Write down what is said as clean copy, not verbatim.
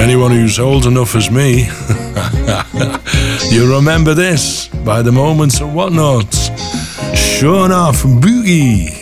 anyone who's old enough as me, you remember this by the Moments and Whatnots. Sure enough, Boogie.